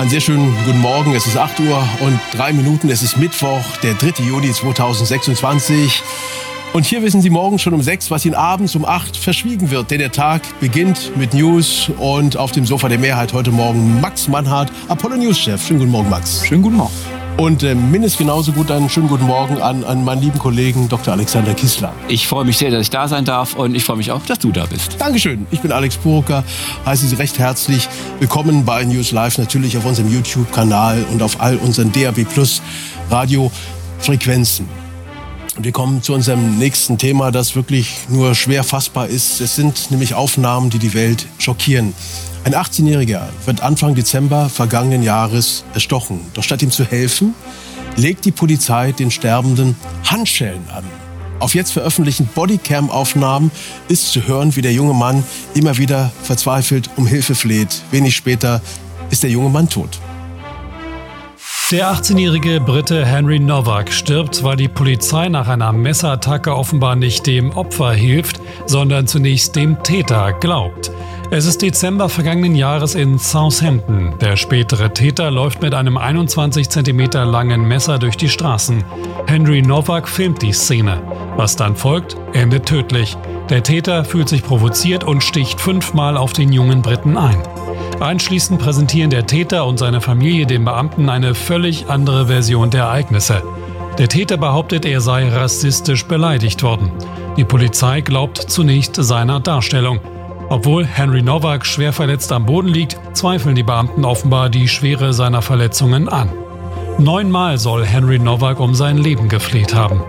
Einen sehr schönen guten Morgen. Es ist 8 Uhr und 3 Minuten. Es ist Mittwoch, der 3. Juli 2026. Und hier wissen Sie morgen schon um 6, was Ihnen abends um 8 verschwiegen wird. Denn der Tag beginnt mit News und auf dem Sofa der Mehrheit heute Morgen Max Mannhardt, Apollo News-Chef. Schönen guten Morgen, Max. Schönen guten Morgen. Und mindestens genauso gut einen schönen guten Morgen an meinen lieben Kollegen Dr. Alexander Kissler. Ich freue mich sehr, dass ich da sein darf und ich freue mich auch, dass du da bist. Dankeschön. Ich bin Alex Burucker, heiße Sie recht herzlich willkommen bei News Live, natürlich auf unserem YouTube-Kanal und auf all unseren DAB+ Radiofrequenzen. Und wir kommen zu unserem nächsten Thema, das wirklich nur schwer fassbar ist. Es sind nämlich Aufnahmen, die die Welt schockieren. Ein 18-Jähriger wird Anfang Dezember vergangenen Jahres erstochen. Doch statt ihm zu helfen, legt die Polizei den Sterbenden Handschellen an. Auf jetzt veröffentlichten Bodycam-Aufnahmen ist zu hören, wie der junge Mann immer wieder verzweifelt um Hilfe fleht. Wenig später ist der junge Mann tot. Der 18-jährige Brite Henry Novak stirbt, weil die Polizei nach einer Messerattacke offenbar nicht dem Opfer hilft, sondern zunächst dem Täter glaubt. Es ist Dezember vergangenen Jahres in Southampton. Der spätere Täter läuft mit einem 21 cm langen Messer durch die Straßen. Henry Novak filmt die Szene. Was dann folgt, endet tödlich. Der Täter fühlt sich provoziert und sticht 5-mal auf den jungen Briten ein. Anschließend präsentieren der Täter und seine Familie dem Beamten eine völlig andere Version der Ereignisse. Der Täter behauptet, er sei rassistisch beleidigt worden. Die Polizei glaubt zunächst seiner Darstellung. Obwohl Henry Novak schwer verletzt am Boden liegt, zweifeln die Beamten offenbar die Schwere seiner Verletzungen an. 9-mal soll Henry Novak um sein Leben gefleht haben.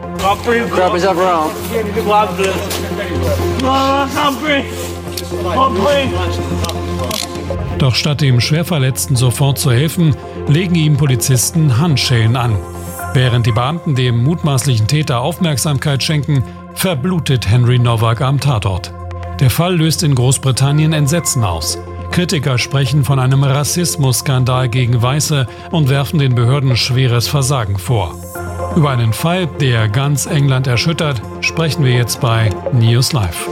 Doch statt dem Schwerverletzten sofort zu helfen, legen ihm Polizisten Handschellen an. Während die Beamten dem mutmaßlichen Täter Aufmerksamkeit schenken, verblutet Henry Novak am Tatort. Der Fall löst in Großbritannien Entsetzen aus. Kritiker sprechen von einem Rassismusskandal gegen Weiße und werfen den Behörden schweres Versagen vor. Über einen Fall, der ganz England erschüttert, sprechen wir jetzt bei News Live.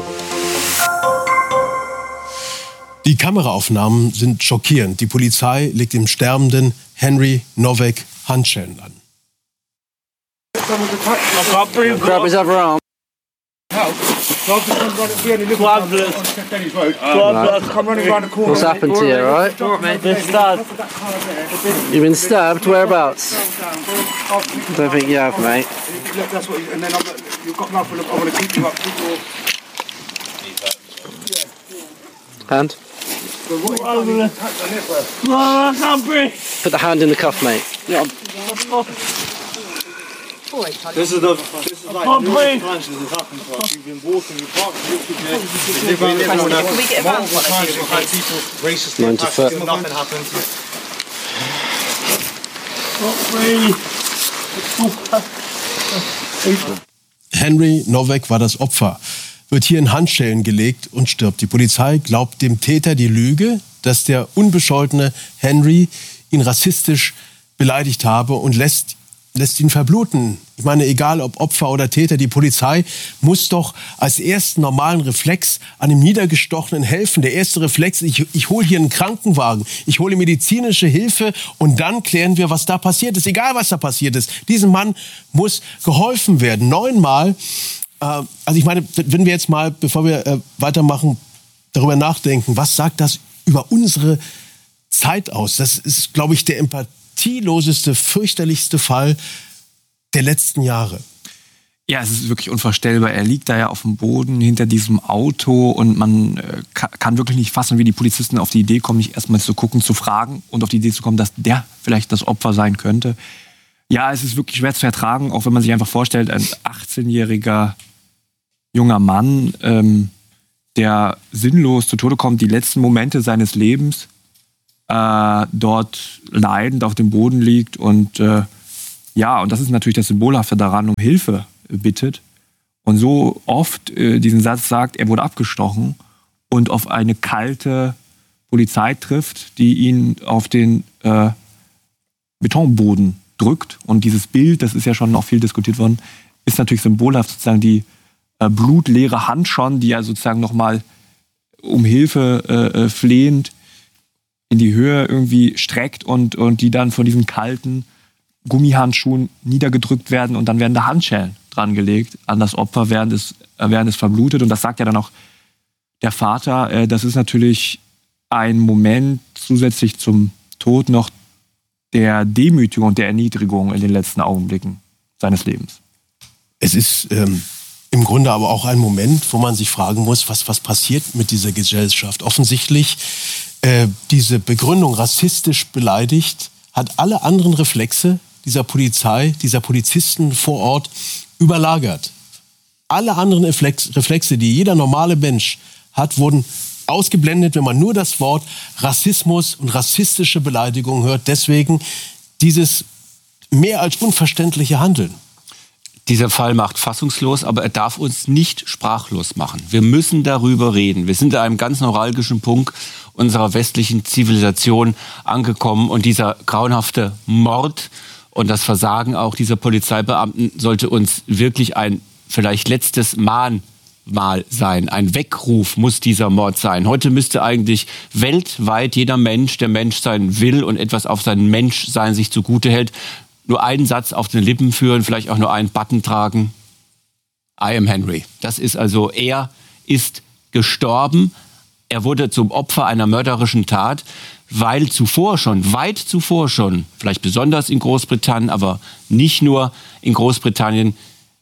Die Kameraaufnahmen sind schockierend. Die Polizei legt dem sterbenden Henry Novak Handschellen an. Grab his other arm. What's happened to you, right? You've been stabbed? Whereabouts? I don't think you have, mate. Hand? Put the hand in the cuff, mate. Yeah. This is like the times this has happened to us. We've been walking, we parked multiple times we've had people racist attacks, nothing happened. Henry Novak war das Opfer, wird hier in Handschellen gelegt und stirbt. Die Polizei glaubt dem Täter die Lüge, dass der unbescholtene Henry ihn rassistisch beleidigt habe und lässt ihn verbluten. Ich meine, egal ob Opfer oder Täter, die Polizei muss doch als ersten normalen Reflex einem Niedergestochenen helfen. Der erste Reflex, ich hole hier einen Krankenwagen, ich hole medizinische Hilfe und dann klären wir, was da passiert ist. Egal, was da passiert ist. Diesem Mann muss geholfen werden. 9-mal. Also ich meine, wenn wir jetzt mal, bevor wir weitermachen, darüber nachdenken, was sagt das über unsere Zeit aus? Das ist, glaube ich, der empathieloseste, fürchterlichste Fall der letzten Jahre. Ja, es ist wirklich unvorstellbar. Er liegt da ja auf dem Boden hinter diesem Auto und man kann wirklich nicht fassen, wie die Polizisten auf die Idee kommen, nicht erstmal zu gucken, zu fragen und auf die Idee zu kommen, dass der vielleicht das Opfer sein könnte. Ja, es ist wirklich schwer zu ertragen, auch wenn man sich einfach vorstellt, ein 18-jähriger junger Mann, der sinnlos zu Tode kommt, die letzten Momente seines Lebens dort leidend auf dem Boden liegt und und das ist natürlich das Symbolhafte daran, um Hilfe bittet und so oft diesen Satz sagt, er wurde abgestochen und auf eine kalte Polizei trifft, die ihn auf den Betonboden drückt. Und dieses Bild, das ist ja schon noch viel diskutiert worden, ist natürlich symbolhaft, sozusagen die blutleere Hand schon, die ja sozusagen nochmal um Hilfe flehend in die Höhe irgendwie streckt und die dann von diesen kalten Gummihandschuhen niedergedrückt werden und dann werden da Handschellen dran gelegt an das Opfer, während es verblutet. Und das sagt ja dann auch der Vater. Das ist natürlich ein Moment zusätzlich zum Tod noch der Demütigung und der Erniedrigung in den letzten Augenblicken seines Lebens. Es ist im Grunde aber auch ein Moment, wo man sich fragen muss, was passiert mit dieser Gesellschaft. Offensichtlich diese Begründung rassistisch beleidigt, hat alle anderen Reflexe dieser Polizei, dieser Polizisten vor Ort überlagert. Alle anderen Reflexe, die jeder normale Mensch hat, wurden ausgeblendet, wenn man nur das Wort Rassismus und rassistische Beleidigung hört. Deswegen dieses mehr als unverständliche Handeln. Dieser Fall macht fassungslos, aber er darf uns nicht sprachlos machen. Wir müssen darüber reden. Wir sind an einem ganz neuralgischen Punkt unserer westlichen Zivilisation angekommen. Und dieser grauenhafte Mord und das Versagen auch dieser Polizeibeamten sollte uns wirklich ein vielleicht letztes Mahnmal sein. Ein Weckruf muss dieser Mord sein. Heute müsste eigentlich weltweit jeder Mensch, der Mensch sein will und etwas auf sein Menschsein sich zugute hält, nur einen Satz auf den Lippen führen, vielleicht auch nur einen Button tragen. I am Henry. Das ist also, er ist gestorben. Er wurde zum Opfer einer mörderischen Tat, weil weit zuvor schon, vielleicht besonders in Großbritannien, aber nicht nur in Großbritannien,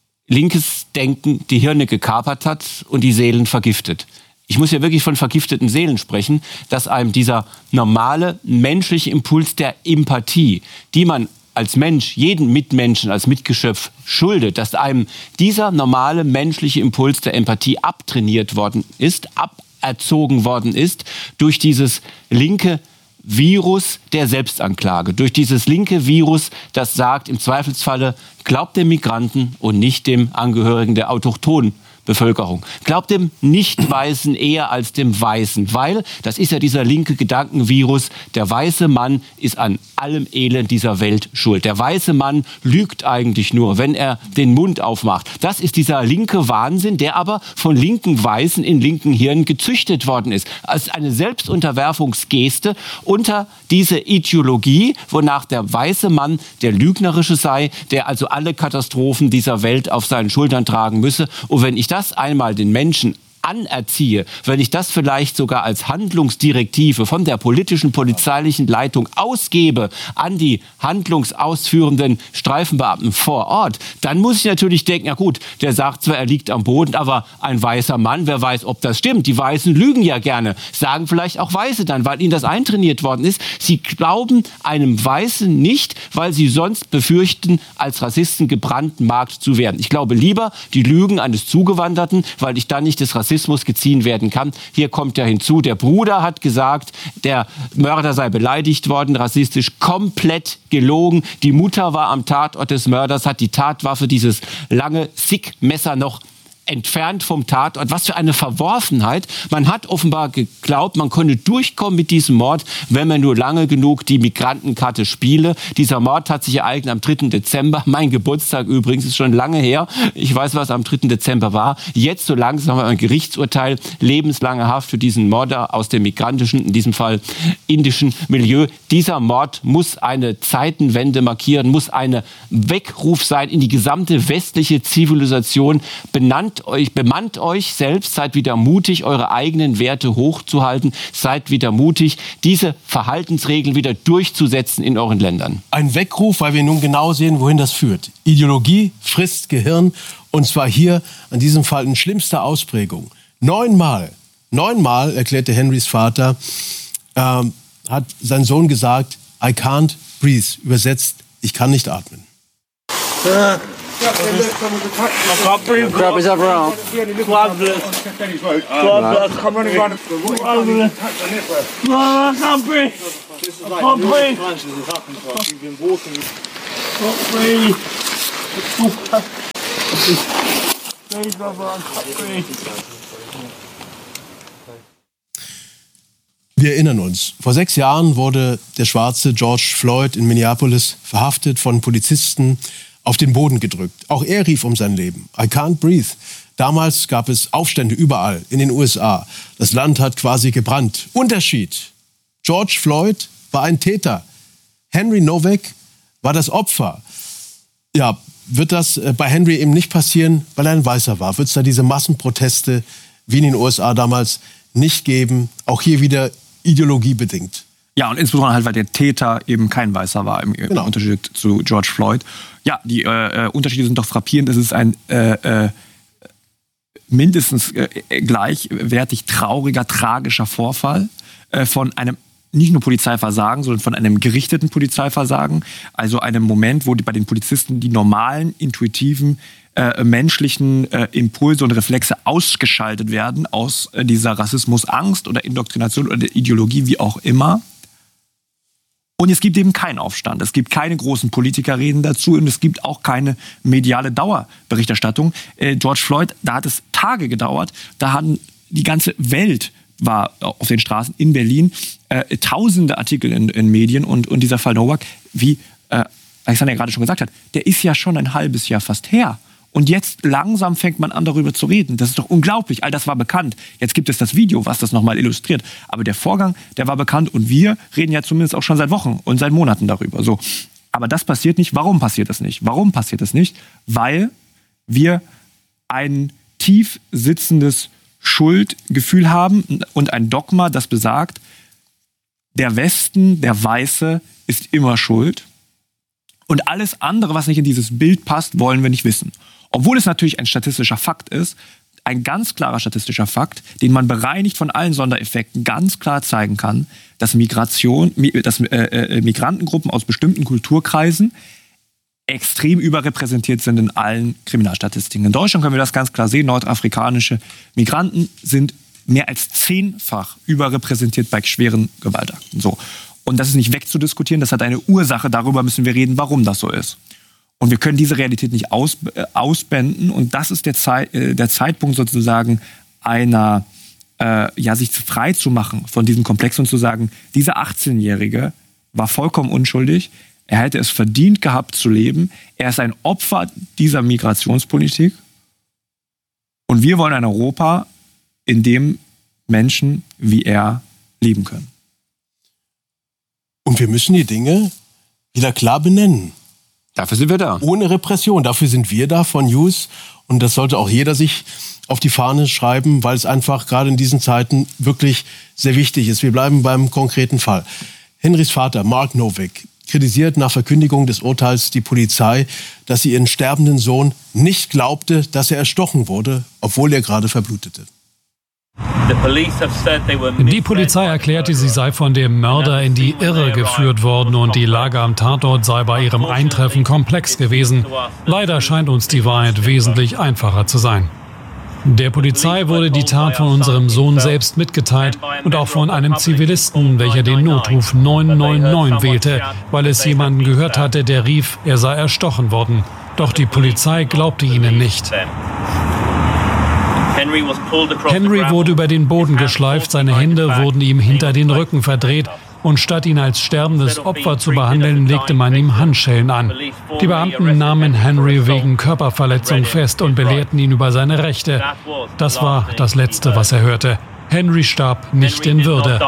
linkes Denken die Hirne gekapert hat und die Seelen vergiftet. Ich muss ja wirklich von vergifteten Seelen sprechen, dass einem dieser normale menschliche Impuls der Empathie, die man als Mensch, jeden Mitmenschen, als Mitgeschöpf schuldet, dass einem dieser normale menschliche Impuls der Empathie abtrainiert worden ist, aberzogen worden ist durch dieses linke Virus der Selbstanklage, durch dieses linke Virus, das sagt, im Zweifelsfalle glaubt dem Migranten und nicht dem Angehörigen der autochthonen Bevölkerung. Glaubt dem Nicht-Weißen eher als dem Weißen, weil, das ist ja dieser linke Gedankenvirus, der weiße Mann ist an allem Elend dieser Welt schuld. Der weiße Mann lügt eigentlich nur, wenn er den Mund aufmacht. Das ist dieser linke Wahnsinn, der aber von linken Weißen in linken Hirnen gezüchtet worden ist. Als eine Selbstunterwerfungsgeste unter diese Ideologie, wonach der weiße Mann der Lügnerische sei, der also alle Katastrophen dieser Welt auf seinen Schultern tragen müsse. Und wenn ich das einmal den Menschen anerziehe, wenn ich das vielleicht sogar als Handlungsdirektive von der politischen, polizeilichen Leitung ausgebe an die handlungsausführenden Streifenbeamten vor Ort, dann muss ich natürlich denken, na gut, der sagt zwar, er liegt am Boden, aber ein weißer Mann, wer weiß, ob das stimmt. Die Weißen lügen ja gerne, sagen vielleicht auch Weiße dann, weil ihnen das eintrainiert worden ist. Sie glauben einem Weißen nicht, weil sie sonst befürchten, als Rassisten gebrandmarkt zu werden. Ich glaube lieber die Lügen eines Zugewanderten, weil ich dann nicht des Rassismus geziehen werden kann. Hier kommt ja hinzu, der Bruder hat gesagt, der Mörder sei beleidigt worden, rassistisch, komplett gelogen. Die Mutter war am Tatort des Mörders, hat die Tatwaffe, dieses lange Sikh-Messer noch entfernt vom Tatort. Was für eine Verworfenheit. Man hat offenbar geglaubt, man könne durchkommen mit diesem Mord, wenn man nur lange genug die Migrantenkarte spiele. Dieser Mord hat sich ereignet am 3. Dezember. Mein Geburtstag übrigens ist schon lange her. Ich weiß, was am 3. Dezember war. Jetzt so langsam haben wir ein Gerichtsurteil, lebenslange Haft für diesen Mörder aus dem migrantischen, in diesem Fall indischen Milieu. Dieser Mord muss eine Zeitenwende markieren, muss ein Weckruf sein in die gesamte westliche Zivilisation. Bemannt euch selbst, seid wieder mutig, eure eigenen Werte hochzuhalten, seid wieder mutig, diese Verhaltensregeln wieder durchzusetzen in euren Ländern. Ein Weckruf, weil wir nun genau sehen, wohin das führt. Ideologie frisst Gehirn, und zwar hier an diesem Fall in schlimmster Ausprägung. 9-mal, erklärte Henrys Vater, hat sein Sohn gesagt, I can't breathe, übersetzt, ich kann nicht atmen. Grab his other arm. Wir erinnern uns, vor 6 Jahren wurde der schwarze George Floyd in Minneapolis verhaftet, von Polizisten auf den Boden gedrückt. Auch er rief um sein Leben. I can't breathe. Damals gab es Aufstände überall in den USA. Das Land hat quasi gebrannt. Unterschied. George Floyd war ein Täter. Henry Novak war das Opfer. Ja, wird das bei Henry eben nicht passieren, weil er ein Weißer war? Wird es da diese Massenproteste wie in den USA damals nicht geben? Auch hier wieder ideologiebedingt. Ja, und insbesondere halt, weil der Täter eben kein Weißer war, im Unterschied zu George Floyd. Ja, die Unterschiede sind doch frappierend. Es ist ein mindestens gleichwertig trauriger, tragischer Vorfall von einem nicht nur Polizeiversagen, sondern von einem gerichteten Polizeiversagen. Also einem Moment, wo bei den Polizisten die normalen, intuitiven, menschlichen Impulse und Reflexe ausgeschaltet werden aus dieser Rassismusangst oder Indoktrination oder Ideologie, wie auch immer. Und es gibt eben keinen Aufstand. Es gibt keine großen Politikerreden dazu und es gibt auch keine mediale Dauerberichterstattung. George Floyd, da hat es Tage gedauert. Da hatten die ganze Welt war auf den Straßen in Berlin, tausende Artikel in Medien und dieser Fall Novak, wie Alexander ja gerade schon gesagt hat, der ist ja schon ein halbes Jahr fast her. Und jetzt langsam fängt man an, darüber zu reden. Das ist doch unglaublich. All das war bekannt. Jetzt gibt es das Video, was das nochmal illustriert. Aber der Vorgang, der war bekannt und wir reden ja zumindest auch schon seit Wochen und seit Monaten darüber. So. Aber das passiert nicht. Warum passiert das nicht? Warum passiert das nicht? Weil wir ein tief sitzendes Schuldgefühl haben und ein Dogma, das besagt, der Westen, der Weiße, ist immer schuld. Und alles andere, was nicht in dieses Bild passt, wollen wir nicht wissen. Obwohl es natürlich ein statistischer Fakt ist, ein ganz klarer statistischer Fakt, den man bereinigt von allen Sondereffekten ganz klar zeigen kann, dass Migrantengruppen aus bestimmten Kulturkreisen extrem überrepräsentiert sind in allen Kriminalstatistiken. In Deutschland können wir das ganz klar sehen. Nordafrikanische Migranten sind mehr als 10-fach überrepräsentiert bei schweren Gewaltakten. So. Und das ist nicht wegzudiskutieren, das hat eine Ursache, darüber müssen wir reden, warum das so ist. Und wir können diese Realität nicht ausblenden und das ist der Zeitpunkt sozusagen einer, sich frei zu machen von diesem Komplex und zu sagen, dieser 18-Jährige war vollkommen unschuldig, er hätte es verdient gehabt zu leben, er ist ein Opfer dieser Migrationspolitik und wir wollen ein Europa, in dem Menschen wie er leben können. Und wir müssen die Dinge wieder klar benennen. Dafür sind wir da. Ohne Repression. Dafür sind wir da von News. Und das sollte auch jeder sich auf die Fahne schreiben, weil es einfach gerade in diesen Zeiten wirklich sehr wichtig ist. Wir bleiben beim konkreten Fall. Henrys Vater, Mark Novak, kritisiert nach Verkündigung des Urteils die Polizei, dass sie ihren sterbenden Sohn nicht glaubte, dass er erstochen wurde, obwohl er gerade verblutete. Die Polizei erklärte, sie sei von dem Mörder in die Irre geführt worden und die Lage am Tatort sei bei ihrem Eintreffen komplex gewesen. Leider scheint uns die Wahrheit wesentlich einfacher zu sein. Der Polizei wurde die Tat von unserem Sohn selbst mitgeteilt und auch von einem Zivilisten, welcher den Notruf 999 wählte, weil es jemanden gehört hatte, der rief, er sei erstochen worden. Doch die Polizei glaubte ihnen nicht. Henry wurde über den Boden geschleift, seine Hände wurden ihm hinter den Rücken verdreht und statt ihn als sterbendes Opfer zu behandeln, legte man ihm Handschellen an. Die Beamten nahmen Henry wegen Körperverletzung fest und belehrten ihn über seine Rechte. Das war das Letzte, was er hörte. Henry starb nicht in Würde.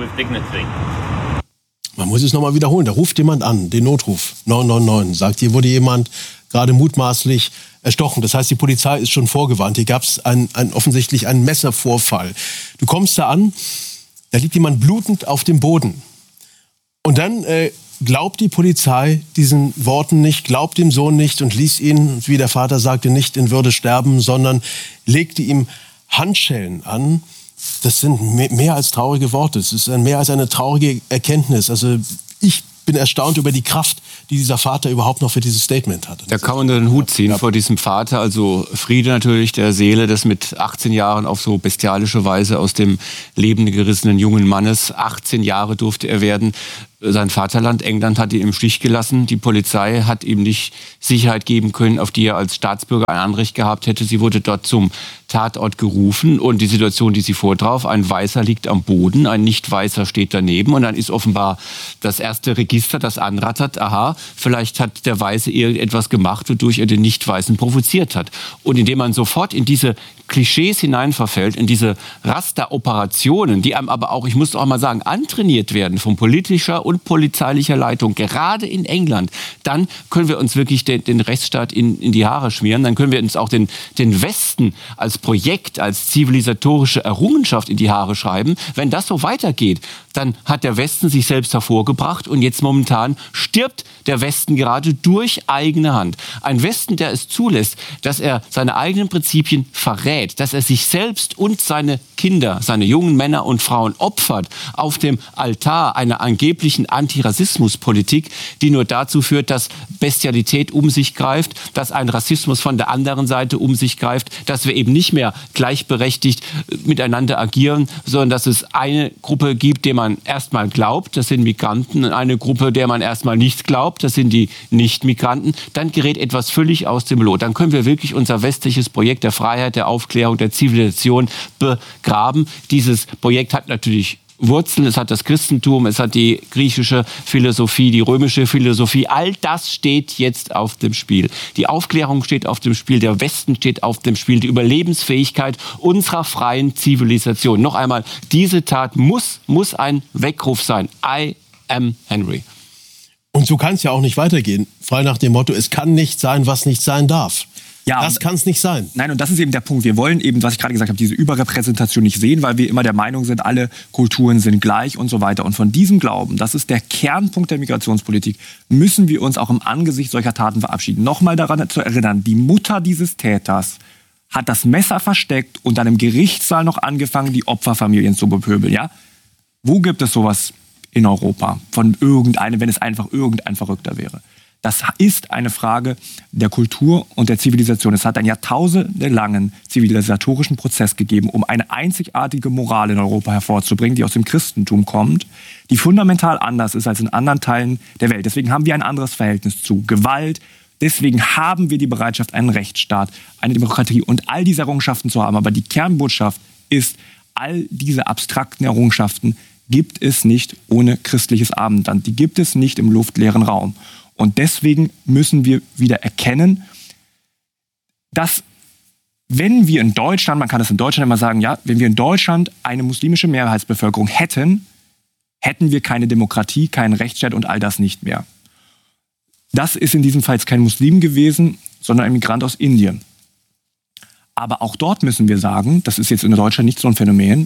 Man muss es nochmal wiederholen. Da ruft jemand an, den Notruf 999, sagt, hier wurde jemand gerade mutmaßlich erstochen. Das heißt, die Polizei ist schon vorgewarnt. Hier gab es offensichtlich einen Messervorfall. Du kommst da an, da liegt jemand blutend auf dem Boden. Und dann glaubt die Polizei diesen Worten nicht, glaubt dem Sohn nicht und ließ ihn, wie der Vater sagte, nicht in Würde sterben, sondern legte ihm Handschellen an. Das sind mehr als traurige Worte. Es ist mehr als eine traurige Erkenntnis. Also ich bin erstaunt über die Kraft, die dieser Vater überhaupt noch für dieses Statement hatte. Da kann man den Hut ziehen vor diesem Vater. Also Friede natürlich der Seele des mit 18 Jahren auf so bestialische Weise aus dem Leben gerissenen jungen Mannes. 18 Jahre durfte er werden. sein Vaterland, England, hat ihn im Stich gelassen. Die Polizei hat ihm nicht Sicherheit geben können, auf die er als Staatsbürger ein Anrecht gehabt hätte. Sie wurde dort zum Tatort gerufen und die Situation, die Sie vortraf, ein Weißer liegt am Boden, ein Nicht-Weißer steht daneben und dann ist offenbar das erste Register, das anrattert, aha, vielleicht hat der Weiße irgendetwas gemacht, wodurch er den Nicht-Weißen provoziert hat. Und indem man sofort in diese Klischees hineinverfällt, in diese Rasteroperationen, die einem aber auch, ich muss auch mal sagen, antrainiert werden von politischer und polizeilicher Leitung, gerade in England, dann können wir uns wirklich den Rechtsstaat in die Haare schmieren, dann können wir uns auch den Westen als Projekt, als zivilisatorische Errungenschaft in die Haare schreiben. Wenn das so weitergeht, dann hat der Westen sich selbst hervorgebracht und jetzt momentan stirbt der Westen gerade durch eigene Hand. Ein Westen, der es zulässt, dass er seine eigenen Prinzipien verrät, dass er sich selbst und seine Kinder, seine jungen Männer und Frauen opfert auf dem Altar einer angeblichen Antirassismuspolitik, die nur dazu führt, dass Bestialität um sich greift, dass ein Rassismus von der anderen Seite um sich greift, dass wir eben nicht mehr gleichberechtigt miteinander agieren, sondern dass es eine Gruppe gibt, der man erstmal glaubt, das sind Migranten, und eine Gruppe, der man erstmal nicht glaubt, das sind die Nicht-Migranten, dann gerät etwas völlig aus dem Lot. Dann können wir wirklich unser westliches Projekt der Freiheit, der Aufklärung, der Zivilisation begraben. Dieses Projekt hat natürlich Wurzeln, es hat das Christentum, es hat die griechische Philosophie, die römische Philosophie. All das steht jetzt auf dem Spiel. Die Aufklärung steht auf dem Spiel, der Westen steht auf dem Spiel, die Überlebensfähigkeit unserer freien Zivilisation. Noch einmal, diese Tat muss ein Weckruf sein. I am Henry. Und so kann es ja auch nicht weitergehen. Frei nach dem Motto, es kann nicht sein, was nicht sein darf. Ja, das kann es nicht sein. Nein, und das ist eben der Punkt. Wir wollen eben, was ich gerade gesagt habe, diese Überrepräsentation nicht sehen, weil wir immer der Meinung sind, alle Kulturen sind gleich und so weiter. Und von diesem Glauben, das ist der Kernpunkt der Migrationspolitik, müssen wir uns auch im Angesicht solcher Taten verabschieden. Nochmal daran zu erinnern, die Mutter dieses Täters hat das Messer versteckt und dann im Gerichtssaal noch angefangen, die Opferfamilien zu bepöbeln. Ja? Wo gibt es sowas in Europa von irgendeinem, wenn es einfach irgendein Verrückter wäre? Das ist eine Frage der Kultur und der Zivilisation. Es hat einen jahrtausendelangen zivilisatorischen Prozess gegeben, um eine einzigartige Moral in Europa hervorzubringen, die aus dem Christentum kommt, die fundamental anders ist als in anderen Teilen der Welt. Deswegen haben wir ein anderes Verhältnis zu Gewalt. Deswegen haben wir die Bereitschaft, einen Rechtsstaat, eine Demokratie und all diese Errungenschaften zu haben. Aber die Kernbotschaft ist, all diese abstrakten Errungenschaften gibt es nicht ohne christliches Abendland. Die gibt es nicht im luftleeren Raum. Und deswegen müssen wir wieder erkennen, dass wenn wir in Deutschland, man kann das in Deutschland immer sagen, ja, wenn wir in Deutschland eine muslimische Mehrheitsbevölkerung hätten, hätten wir keine Demokratie, keinen Rechtsstaat und all das nicht mehr. Das ist in diesem Fall jetzt kein Muslim gewesen, sondern ein Migrant aus Indien. Aber auch dort müssen wir sagen, das ist jetzt in Deutschland nicht so ein Phänomen,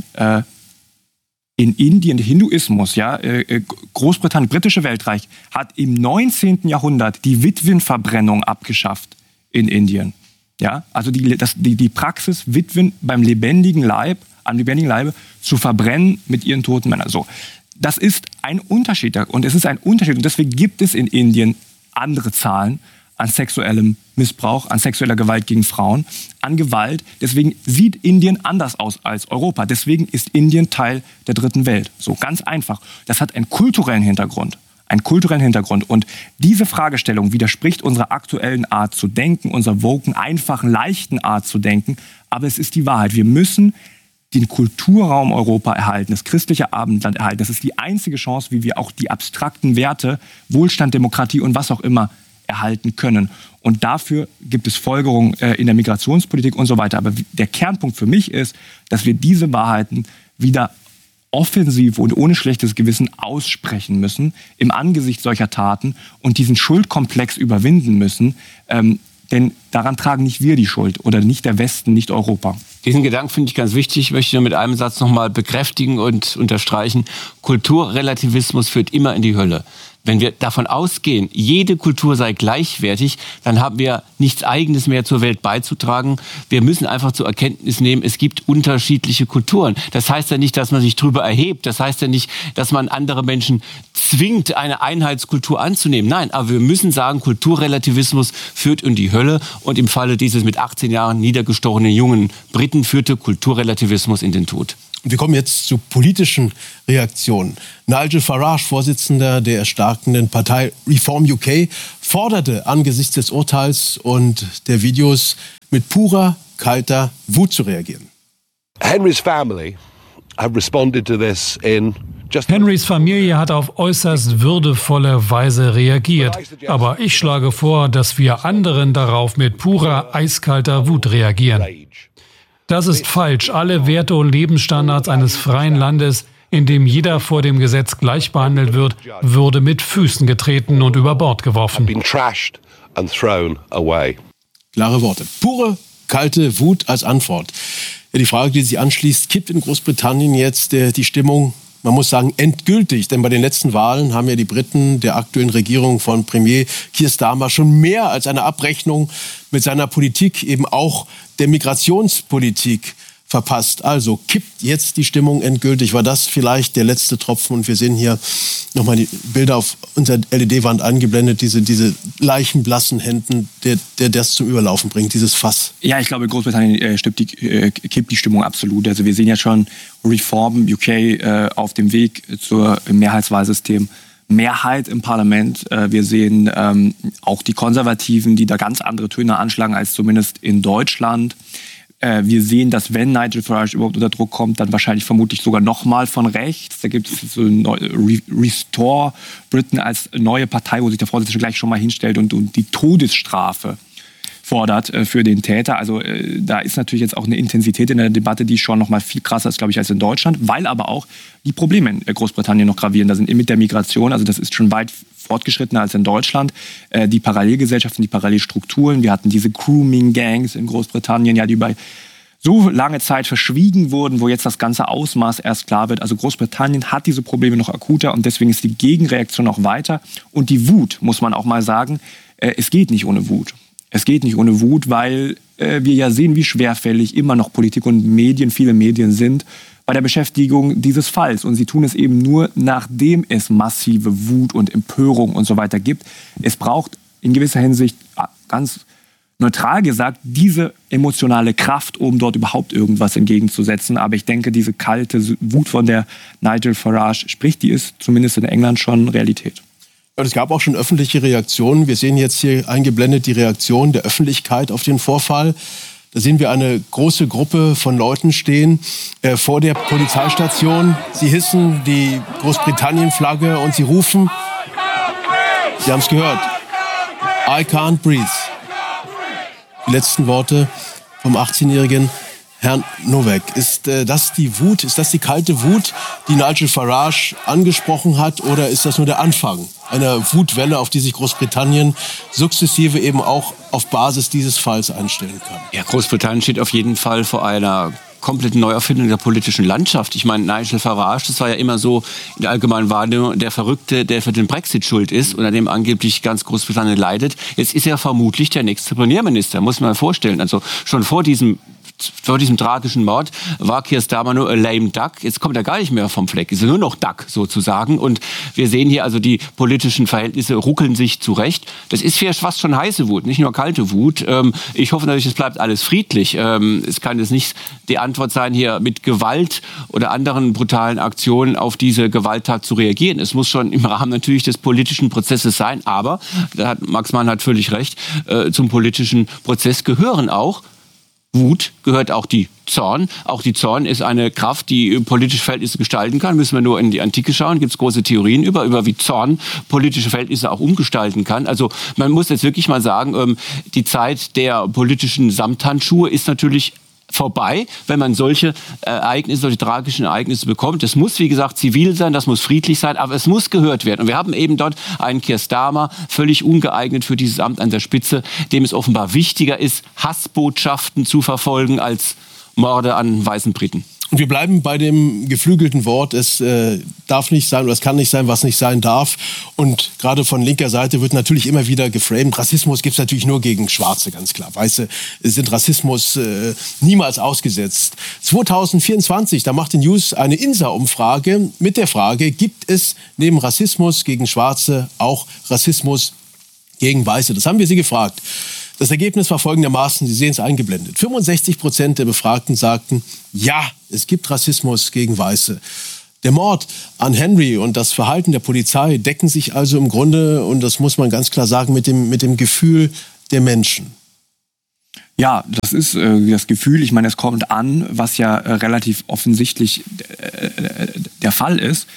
in Indien, der Hinduismus, ja, Großbritannien, britische Weltreich, hat im 19. Jahrhundert die Witwenverbrennung abgeschafft in Indien. Ja, also die Praxis, Witwen am lebendigen Leibe zu verbrennen mit ihren toten Männern. So, das ist ein Unterschied und es ist ein Unterschied und deswegen gibt es in Indien andere Zahlen an sexuellem Missbrauch, an sexueller Gewalt gegen Frauen, an Gewalt. Deswegen sieht Indien anders aus als Europa. Deswegen ist Indien Teil der dritten Welt. So ganz einfach. Das hat einen kulturellen Hintergrund. Und diese Fragestellung widerspricht unserer aktuellen Art zu denken, unserer woken, einfachen, leichten Art zu denken. Aber es ist die Wahrheit. Wir müssen den Kulturraum Europa erhalten, das christliche Abendland erhalten. Das ist die einzige Chance, wie wir auch die abstrakten Werte, Wohlstand, Demokratie und was auch immer erhalten können. Und dafür gibt es Folgerungen in der Migrationspolitik und so weiter. Aber der Kernpunkt für mich ist, dass wir diese Wahrheiten wieder offensiv und ohne schlechtes Gewissen aussprechen müssen im Angesicht solcher Taten und diesen Schuldkomplex überwinden müssen. Denn daran tragen nicht wir die Schuld oder nicht der Westen, nicht Europa. Diesen Gedanken finde ich ganz wichtig. Ich möchte nur mit einem Satz nochmal bekräftigen und unterstreichen. Kulturrelativismus führt immer in die Hölle. Wenn wir davon ausgehen, jede Kultur sei gleichwertig, dann haben wir nichts Eigenes mehr zur Welt beizutragen. Wir müssen einfach zur Erkenntnis nehmen, es gibt unterschiedliche Kulturen. Das heißt ja nicht, dass man sich drüber erhebt. Das heißt ja nicht, dass man andere Menschen zwingt, eine Einheitskultur anzunehmen. Nein, aber wir müssen sagen, Kulturrelativismus führt in die Hölle. Und im Falle dieses mit 18 Jahren niedergestochenen jungen Briten führte Kulturrelativismus in den Tod. Und wir kommen jetzt zu politischen Reaktionen. Nigel Farage, Vorsitzender der erstarkenden Partei Reform UK, forderte angesichts des Urteils und der Videos mit purer, kalter Wut zu reagieren. Henry's family have responded to this in Henrys Familie hat auf äußerst würdevolle Weise reagiert. Aber ich schlage vor, dass wir anderen darauf mit purer, eiskalter Wut reagieren. Das ist falsch. Alle Werte und Lebensstandards eines freien Landes, in dem jeder vor dem Gesetz gleich behandelt wird, würde mit Füßen getreten und über Bord geworfen. Klare Worte. Pure, kalte Wut als Antwort. Ja, die Frage, die sich anschließt, kippt in Großbritannien jetzt die Stimmung, man muss sagen, endgültig? Denn bei den letzten Wahlen haben ja die Briten der aktuellen Regierung von Premier Keir Starmer schon mehr als eine Abrechnung mit seiner Politik, eben auch der Migrationspolitik, verpasst. Also kippt jetzt die Stimmung endgültig? War das vielleicht der letzte Tropfen? Und wir sehen hier nochmal die Bilder auf unserer LED-Wand eingeblendet, diese leichenblassen Händen, der das zum Überlaufen bringt, dieses Fass. Ja, ich glaube, Großbritannien kippt die Stimmung absolut. Also wir sehen ja schon Reform UK auf dem Weg zur Mehrheitswahlsystem. Mehrheit im Parlament. Wir sehen auch die Konservativen, die da ganz andere Töne anschlagen als zumindest in Deutschland. Wir sehen, dass wenn Nigel Farage überhaupt unter Druck kommt, dann wahrscheinlich vermutlich sogar nochmal von rechts. Da gibt es so Restore Britain als neue Partei, wo sich der Vorsitzende gleich schon mal hinstellt und die Todesstrafe fordert für den Täter. Also da ist natürlich jetzt auch eine Intensität in der Debatte, die schon noch mal viel krasser ist, glaube ich, als in Deutschland, weil aber auch die Probleme in Großbritannien noch gravierender sind mit der Migration. Also das ist schon weit fortgeschrittener als in Deutschland. Die Parallelgesellschaften, die Parallelstrukturen. Wir hatten diese Grooming-Gangs in Großbritannien, ja, die über so lange Zeit verschwiegen wurden, wo jetzt das ganze Ausmaß erst klar wird. Also Großbritannien hat diese Probleme noch akuter und deswegen ist die Gegenreaktion noch weiter. Und die Wut, muss man auch mal sagen, es geht nicht ohne Wut. Es geht nicht ohne Wut, weil wir ja sehen, wie schwerfällig immer noch Politik und Medien, viele Medien sind, bei der Beschäftigung dieses Falls. Und sie tun es eben nur, nachdem es massive Wut und Empörung und so weiter gibt. Es braucht in gewisser Hinsicht, ganz neutral gesagt, diese emotionale Kraft, um dort überhaupt irgendwas entgegenzusetzen. Aber ich denke, diese kalte Wut, von der Nigel Farage spricht, die ist zumindest in England schon Realität. Es gab auch schon öffentliche Reaktionen. Wir sehen jetzt hier eingeblendet die Reaktion der Öffentlichkeit auf den Vorfall. Da sehen wir eine große Gruppe von Leuten stehen vor der Polizeistation. Sie hissen die Großbritannien-Flagge und sie rufen, Sie haben es gehört, I can't breathe. Die letzten Worte vom 18-jährigen Herrn Novak. Ist das die Wut, ist das die kalte Wut, die Nigel Farage angesprochen hat, oder ist das nur der Anfang einer Wutwelle, auf die sich Großbritannien sukzessive eben auch auf Basis dieses Falls einstellen kann? Ja, Großbritannien steht auf jeden Fall vor einer komplette Neuerfindung der politischen Landschaft. Ich meine, Nigel Farage, das war ja immer so in der allgemeinen Wahrnehmung der Verrückte, der für den Brexit schuld ist und an dem angeblich ganz Großbritannien leidet. Jetzt ist er vermutlich der nächste Premierminister, muss man sich mal vorstellen. Also schon vor diesem tragischen Mord war Keir Starmer nur a lame duck. Jetzt kommt er gar nicht mehr vom Fleck. Ist er nur noch Duck sozusagen. Und wir sehen hier also, die politischen Verhältnisse ruckeln sich zurecht. Das ist fast schon heiße Wut, nicht nur kalte Wut. Ich hoffe natürlich, es bleibt alles friedlich. Es kann jetzt nicht die Antwort sein, hier mit Gewalt oder anderen brutalen Aktionen auf diese Gewalttat zu reagieren. Es muss schon im Rahmen natürlich des politischen Prozesses sein. Aber, Max Mann hat völlig recht, zum politischen Prozess gehören auch Wut, gehört auch die Zorn. Auch die Zorn ist eine Kraft, die politische Verhältnisse gestalten kann. Müssen wir nur in die Antike schauen. Gibt es große Theorien über wie Zorn politische Verhältnisse auch umgestalten kann. Also man muss jetzt wirklich mal sagen, die Zeit der politischen Samthandschuhe ist natürlich vorbei, wenn man solche tragischen Ereignisse bekommt. Das muss, wie gesagt, zivil sein, das muss friedlich sein, aber es muss gehört werden. Und wir haben eben dort einen Keir Starmer, völlig ungeeignet für dieses Amt an der Spitze, dem es offenbar wichtiger ist, Hassbotschaften zu verfolgen als Morde an weißen Briten. Und wir bleiben bei dem geflügelten Wort, es darf nicht sein oder es kann nicht sein, was nicht sein darf. Und gerade von linker Seite wird natürlich immer wieder geframed. Rassismus gibt es natürlich nur gegen Schwarze, ganz klar. Weiße sind Rassismus niemals ausgesetzt. 2024, da macht die News eine INSA-Umfrage mit der Frage, gibt es neben Rassismus gegen Schwarze auch Rassismus gegen Weiße? Das haben wir sie gefragt. Das Ergebnis war folgendermaßen, Sie sehen es eingeblendet. 65% der Befragten sagten, ja, es gibt Rassismus gegen Weiße. Der Mord an Henry und das Verhalten der Polizei decken sich also im Grunde, und das muss man ganz klar sagen, mit dem Gefühl der Menschen. Ja, das ist das Gefühl, ich meine, es kommt an, was ja relativ offensichtlich der Fall ist.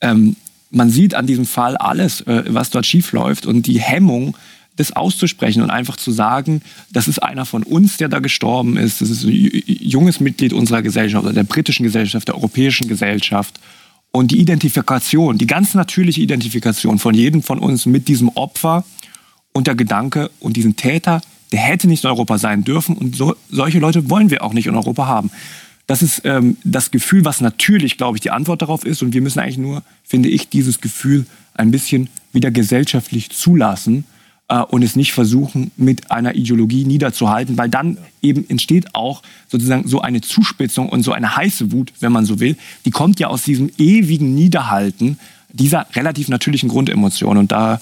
Man sieht an diesem Fall alles, was dort schiefläuft, und die Hemmung, das auszusprechen und einfach zu sagen, das ist einer von uns, der da gestorben ist, das ist ein junges Mitglied unserer Gesellschaft, oder der britischen Gesellschaft, der europäischen Gesellschaft. Und die Identifikation, die ganz natürliche Identifikation von jedem von uns mit diesem Opfer und der Gedanke und diesem Täter, der hätte nicht in Europa sein dürfen, und solche Leute wollen wir auch nicht in Europa haben. Das ist das Gefühl, was natürlich, glaube ich, die Antwort darauf ist, und wir müssen eigentlich nur, finde ich, dieses Gefühl ein bisschen wieder gesellschaftlich zulassen und es nicht versuchen, mit einer Ideologie niederzuhalten, weil dann eben entsteht auch sozusagen so eine Zuspitzung und so eine heiße Wut, wenn man so will, die kommt ja aus diesem ewigen Niederhalten dieser relativ natürlichen Grundemotion, und da,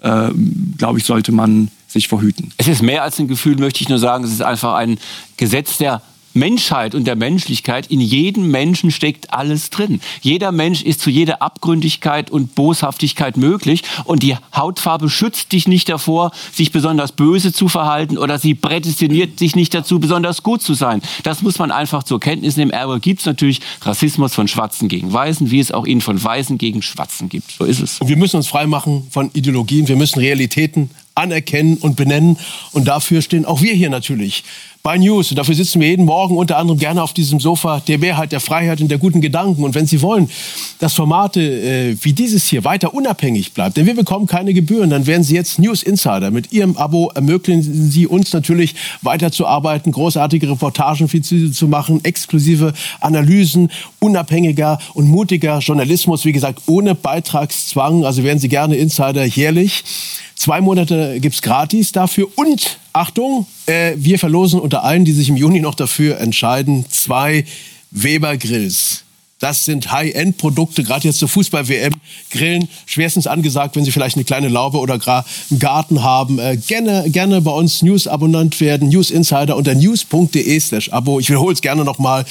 glaube ich, sollte man sich verhüten. Es ist mehr als ein Gefühl, möchte ich nur sagen, es ist einfach ein Gesetz der Menschheit und der Menschlichkeit. In jedem Menschen steckt alles drin. Jeder Mensch ist zu jeder Abgründigkeit und Boshaftigkeit möglich, und die Hautfarbe schützt dich nicht davor, sich besonders böse zu verhalten, oder sie prädestiniert dich nicht dazu, besonders gut zu sein. Das muss man einfach zur Kenntnis nehmen. Aber gibt es natürlich Rassismus von Schwarzen gegen Weißen, wie es auch ihn von Weißen gegen Schwarzen gibt. So ist es. Und wir müssen uns freimachen von Ideologien. Wir müssen Realitäten anerkennen und benennen. Und dafür stehen auch wir hier natürlich bei News. Und dafür sitzen wir jeden Morgen unter anderem gerne auf diesem Sofa der Mehrheit, der Freiheit und der guten Gedanken. Und wenn Sie wollen, dass Formate wie dieses hier weiter unabhängig bleibt, denn wir bekommen keine Gebühren, dann werden Sie jetzt News Insider. Mit Ihrem Abo ermöglichen Sie uns natürlich weiterzuarbeiten, großartige Reportagen für Sie zu machen, exklusive Analysen, unabhängiger und mutiger Journalismus, wie gesagt, ohne Beitragszwang. Also werden Sie gerne Insider jährlich. 2 Monate gibt's gratis dafür, und Achtung, wir verlosen unter allen, die sich im Juni noch dafür entscheiden, 2 Weber Grills. Das sind High-End-Produkte, gerade jetzt zur Fußball-WM. Grillen, schwerstens angesagt, wenn Sie vielleicht eine kleine Laube oder gerade einen Garten haben. Gerne bei uns News-Abonnent werden, News Insider unter news.de/Abo. Ich wiederhole es gerne nochmal,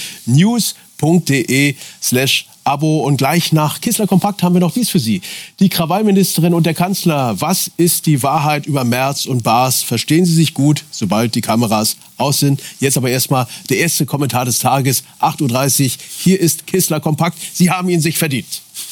news.de/Abo. Und gleich nach Kissler Kompakt haben wir noch dies für Sie. Die Krawallministerin und der Kanzler. Was ist die Wahrheit über Merz und Baas? Verstehen Sie sich gut, sobald die Kameras aus sind. Jetzt aber erstmal der erste Kommentar des Tages, 8:30 Uhr. Hier ist Kissler Kompakt. Sie haben ihn sich verdient.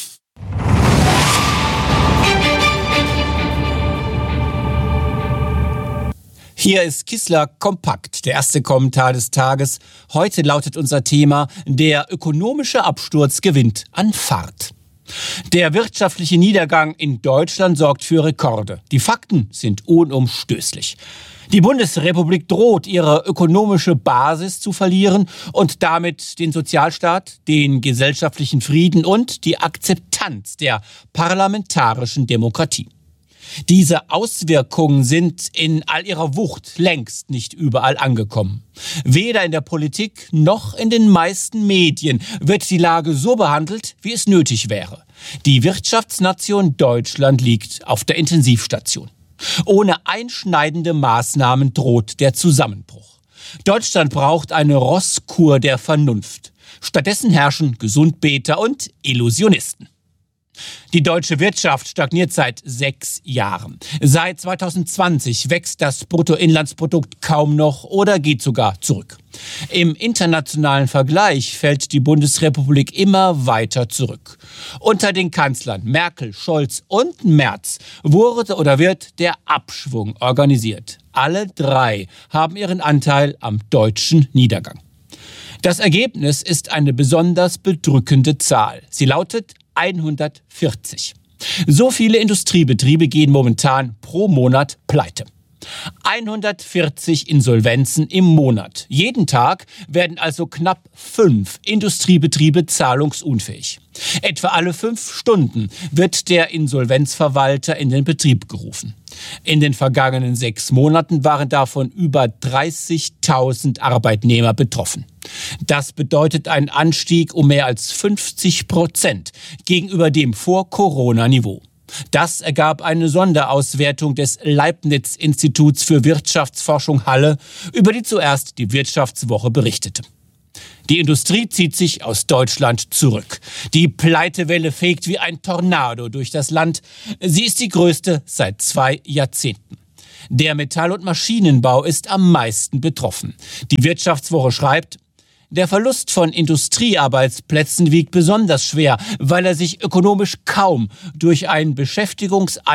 Hier ist Kissler Kompakt, der erste Kommentar des Tages. Heute lautet unser Thema: Der ökonomische Absturz gewinnt an Fahrt. Der wirtschaftliche Niedergang in Deutschland sorgt für Rekorde. Die Fakten sind unumstößlich. Die Bundesrepublik droht, ihre ökonomische Basis zu verlieren und damit den Sozialstaat, den gesellschaftlichen Frieden und die Akzeptanz der parlamentarischen Demokratie. Diese Auswirkungen sind in all ihrer Wucht längst nicht überall angekommen. Weder in der Politik noch in den meisten Medien wird die Lage so behandelt, wie es nötig wäre. Die Wirtschaftsnation Deutschland liegt auf der Intensivstation. Ohne einschneidende Maßnahmen droht der Zusammenbruch. Deutschland braucht eine Rosskur der Vernunft. Stattdessen herrschen Gesundbeter und Illusionisten. Die deutsche Wirtschaft stagniert seit 6 Jahren. Seit 2020 wächst das Bruttoinlandsprodukt kaum noch oder geht sogar zurück. Im internationalen Vergleich fällt die Bundesrepublik immer weiter zurück. Unter den Kanzlern Merkel, Scholz und Merz wurde oder wird der Abschwung organisiert. Alle 3 haben ihren Anteil am deutschen Niedergang. Das Ergebnis ist eine besonders bedrückende Zahl. Sie lautet 140. So viele Industriebetriebe gehen momentan pro Monat pleite. 140 Insolvenzen im Monat. Jeden Tag werden also knapp 5 Industriebetriebe zahlungsunfähig. Etwa alle 5 Stunden wird der Insolvenzverwalter in den Betrieb gerufen. In den vergangenen 6 Monaten waren davon über 30.000 Arbeitnehmer betroffen. Das bedeutet einen Anstieg um mehr als 50% gegenüber dem Vor-Corona-Niveau. Das ergab eine Sonderauswertung des Leibniz-Instituts für Wirtschaftsforschung Halle, über die zuerst die Wirtschaftswoche berichtete. Die Industrie zieht sich aus Deutschland zurück. Die Pleitewelle fegt wie ein Tornado durch das Land. Sie ist die größte seit 2 Jahrzehnten. Der Metall- und Maschinenbau ist am meisten betroffen. Die Wirtschaftswoche schreibt: Der Verlust von Industriearbeitsplätzen wiegt besonders schwer, weil er sich ökonomisch kaum durch ein